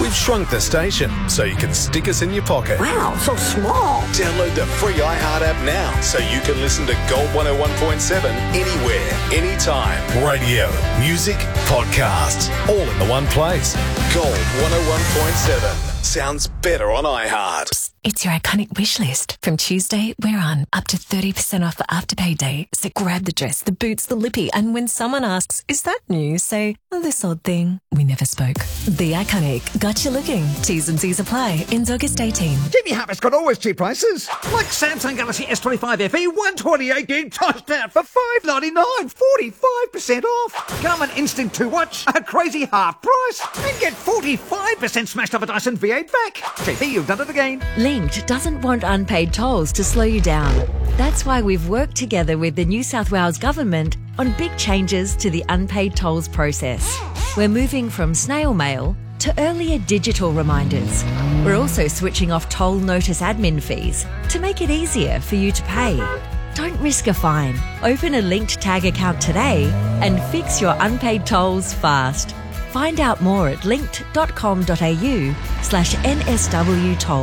We've shrunk the station so you can stick us in your pocket. Wow, so small. Download the free iHeart app now so you can listen to Gold 101.7 anywhere, anytime. Radio, music, podcasts, all in the one place. Gold 101.7 sounds better on iHeart. Psst, it's your iconic wish list. From Tuesday, we're on up to 30% off for Afterpay Day. So grab the dress, the boots, the lippy, and when someone asks, is that new? Say, oh, this odd thing. We never spoke. The Iconic got you looking. T's and C's apply. Ends August 18. Jimmy Harper's got always cheap prices. Like Samsung Galaxy S25 FE 128 gig touchdown for $599, 45% off. Garmin Instinct 2 watch, a crazy half price. And get 45% smashed up a Dyson V8 vac. JP, you've done it again. Linked doesn't want unpaid tolls to slow you down. That's why we've worked together with the New South Wales Government on big changes to the unpaid tolls process. We're moving from snail mail to earlier digital reminders. We're also switching off toll notice admin fees to make it easier for you to pay. Don't risk a fine. Open a Linked Tag account today and fix your unpaid tolls fast. Find out more at linked.com.au/NSW toll.